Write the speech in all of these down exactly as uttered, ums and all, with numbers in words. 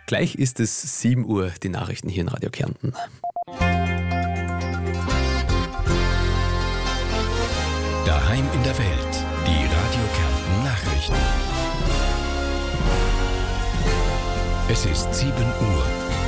Gleich ist es sieben Uhr, die Nachrichten hier in Radio Kärnten. Daheim in der Welt, die Radio Kärnten Nachrichten. Es ist sieben Uhr.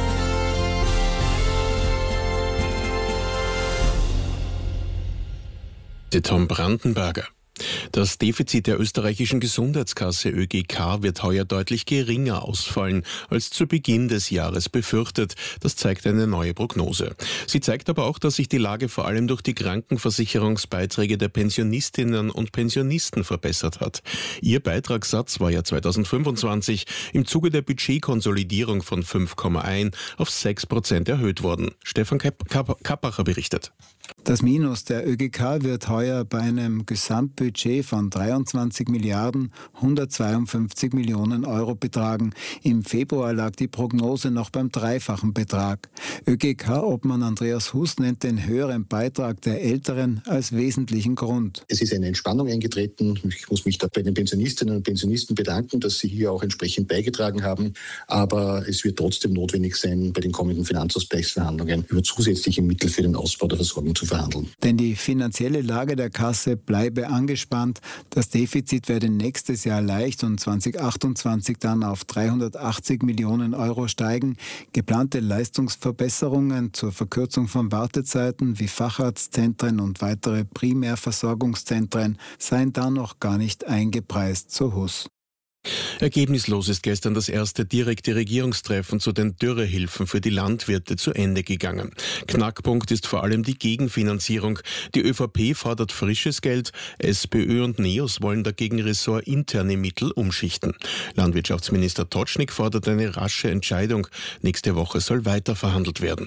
Der Tom Brandenberger. Das Defizit der österreichischen Gesundheitskasse Ö G K wird heuer deutlich geringer ausfallen als zu Beginn des Jahres befürchtet. Das zeigt eine neue Prognose. Sie zeigt aber auch, dass sich die Lage vor allem durch die Krankenversicherungsbeiträge der Pensionistinnen und Pensionisten verbessert hat. Ihr Beitragssatz war ja zweitausendfünfundzwanzig im Zuge der Budgetkonsolidierung von fünf Komma eins auf sechs Prozent erhöht worden. Stefan Kapp- Kapp- Kappacher berichtet. Das Minus der Ö G K wird heuer bei einem Gesamtbudget von dreiundzwanzig Milliarden hundertzweiundfünfzig Millionen Euro betragen. Im Februar lag die Prognose noch beim dreifachen Betrag. Ö G K-Obmann Andreas Hus nennt den höheren Beitrag der Älteren als wesentlichen Grund. Es ist eine Entspannung eingetreten. Ich muss mich da bei den Pensionistinnen und Pensionisten bedanken, dass sie hier auch entsprechend beigetragen haben. Aber es wird trotzdem notwendig sein, bei den kommenden Finanzausgleichsverhandlungen über zusätzliche Mittel für den Ausbau der Versorgung zu verhandeln. Denn die finanzielle Lage der Kasse bleibe angespannt. Das Defizit werde nächstes Jahr leicht und zweitausendachtundzwanzig dann auf dreihundertachtzig Millionen Euro steigen. Geplante Leistungsverbesserungen zur Verkürzung von Wartezeiten wie Facharztzentren und weitere Primärversorgungszentren seien da noch gar nicht eingepreist, so Hus. Ergebnislos ist gestern das erste direkte Regierungstreffen zu den Dürrehilfen für die Landwirte zu Ende gegangen. Knackpunkt ist vor allem die Gegenfinanzierung. Die ÖVP fordert frisches Geld, SPÖ und NEOS wollen dagegen ressortinterne Mittel umschichten. Landwirtschaftsminister Totschnig fordert eine rasche Entscheidung. Nächste Woche soll weiter verhandelt werden.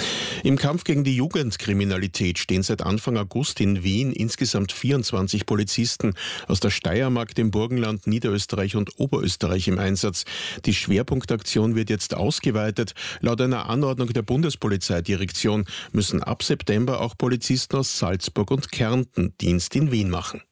Im Kampf gegen die Jugendkriminalität stehen seit Anfang August in Wien insgesamt vierundzwanzig Polizisten aus der Steiermark, dem Burgenland, Niederösterreich und Oberösterreich im Einsatz. Die Schwerpunktaktion wird jetzt ausgeweitet. Laut einer Anordnung der Bundespolizeidirektion müssen ab September auch Polizisten aus Salzburg und Kärnten Dienst in Wien machen.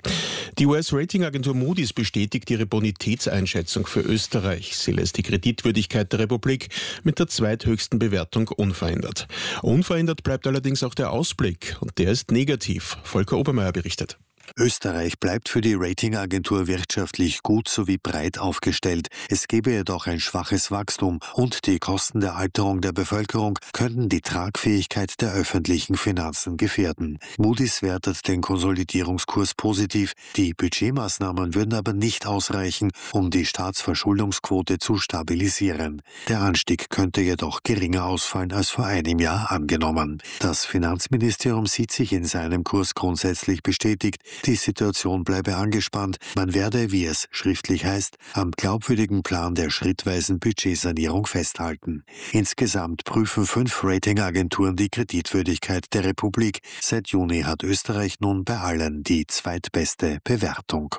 Die U S-Ratingagentur Moody's bestätigt ihre Bonitätseinschätzung für Österreich. Sie lässt die Kreditwürdigkeit der Republik mit der zweithöchsten Bewertung unverändert. Unverändert bleibt allerdings auch der Ausblick und der ist negativ. Volker Obermeier berichtet. Österreich bleibt für die Ratingagentur wirtschaftlich gut sowie breit aufgestellt. Es gebe jedoch ein schwaches Wachstum und die Kosten der Alterung der Bevölkerung könnten die Tragfähigkeit der öffentlichen Finanzen gefährden. Moody's wertet den Konsolidierungskurs positiv. Die Budgetmaßnahmen würden aber nicht ausreichen, um die Staatsverschuldungsquote zu stabilisieren. Der Anstieg könnte jedoch geringer ausfallen als vor einem Jahr angenommen. Das Finanzministerium sieht sich in seinem Kurs grundsätzlich bestätigt. Die Situation bleibe angespannt. Man werde, wie es schriftlich heißt, am glaubwürdigen Plan der schrittweisen Budgetsanierung festhalten. Insgesamt prüfen fünf Ratingagenturen die Kreditwürdigkeit der Republik. Seit Juni hat Österreich nun bei allen die zweitbeste Bewertung.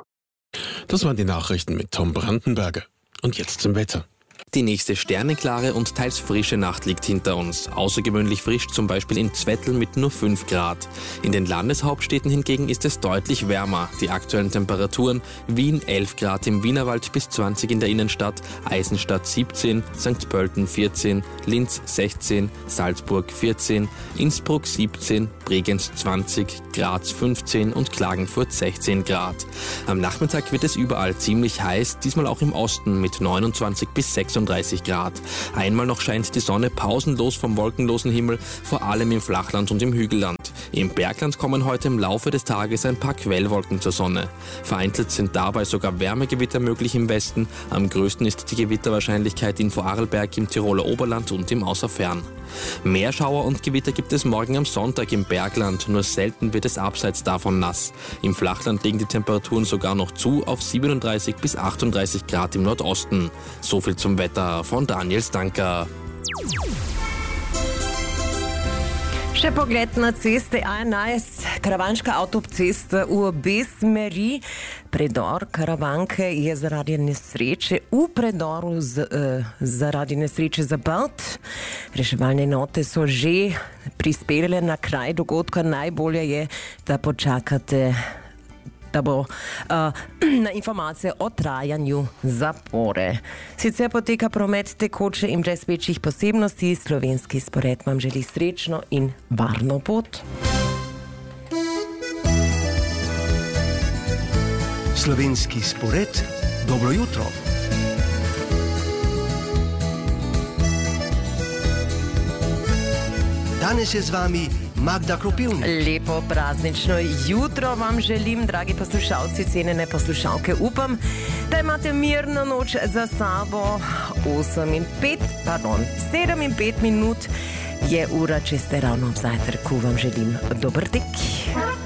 Das waren die Nachrichten mit Tom Brandenberger. Und jetzt zum Wetter. Die nächste sternenklare und teils frische Nacht liegt hinter uns. Außergewöhnlich frisch zum Beispiel in Zwettl mit nur fünf Grad. In den Landeshauptstädten hingegen ist es deutlich wärmer. Die aktuellen Temperaturen: Wien elf Grad im Wienerwald bis zwanzig in der Innenstadt, Eisenstadt siebzehn, Sankt Pölten vierzehn, Linz sechzehn, Salzburg vierzehn, Innsbruck siebzehn, Bregenz zwanzig, Graz fünfzehn und Klagenfurt sechzehn Grad. Am Nachmittag wird es überall ziemlich heiß, diesmal auch im Osten mit neunundzwanzig bis sechsunddreißig Grad. Einmal noch scheint die Sonne pausenlos vom wolkenlosen Himmel, vor allem im Flachland und im Hügelland. Im Bergland kommen heute im Laufe des Tages ein paar Quellwolken zur Sonne. Vereinzelt sind dabei sogar Wärmegewitter möglich im Westen. Am größten ist die Gewitterwahrscheinlichkeit in Vorarlberg, im Tiroler Oberland und im Außerfern. Mehr Schauer und Gewitter gibt es morgen am Sonntag im Bergland, nur selten wird es abseits davon nass. Im Flachland legen die Temperaturen sogar noch zu auf siebenunddreißig bis achtunddreißig Grad im Nordosten. So viel zum Wetter von Daniel Stanker. Še pogled na ceste A enajst, Karavanška avtocesta v Besmeri. Predor Karavanke je zaradi nesreče v predoru z, uh, zaradi nesreče zaprt. Reševalne enote so že prispele na kraj dogodka. Najbolje je, da počakate da bo uh, na informacije o trajanju zapore. Sicer poteka promet tekoče in brez večjih posebnosti. Slovenski spored vam želi srečno in varno pot. Slovenski spored, dobro jutro. Danes je z vami Magda Kropivnik. Lepo praznično jutro vam želim, dragi poslušalci, cenjene poslušalke. Upam, da imate mirno noč za sabo. osem in pet, pardon, sedem in pet minut je ura, če ste ravno ob zajtrku. Vam želim dober tek.